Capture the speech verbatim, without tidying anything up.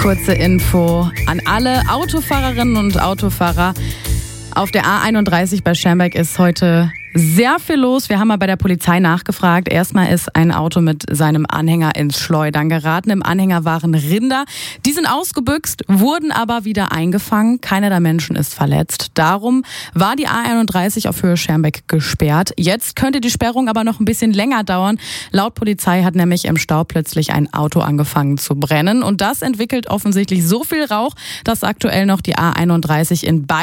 Kurze Info an alle Autofahrerinnen und Autofahrer. Auf der A einunddreißig bei Schermbeck ist heute sehr viel los. Wir haben mal bei der Polizei nachgefragt. Erstmal ist ein Auto mit seinem Anhänger ins Schleudern geraten. Im Anhänger waren Rinder. Die sind ausgebüxt, wurden aber wieder eingefangen. Keiner der Menschen ist verletzt. Darum war die A einunddreißig auf Höhe Schermbeck gesperrt. Jetzt könnte die Sperrung aber noch ein bisschen länger dauern. Laut Polizei hat nämlich im Stau plötzlich ein Auto angefangen zu brennen. Und das entwickelt offensichtlich so viel Rauch, dass aktuell noch die A einunddreißig in